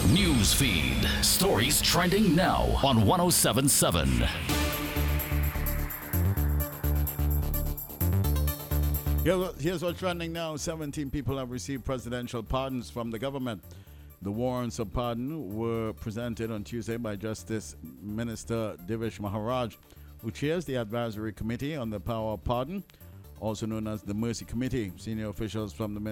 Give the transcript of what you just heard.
News feed. Stories trending now on 1077. Here's what's trending now. 17 people have received presidential pardons from the government. The warrants of pardon were presented on Tuesday by Justice Minister Divish Maharaj, who chairs the Advisory Committee on the Power of Pardon, also known as the Mercy Committee. Senior officials from the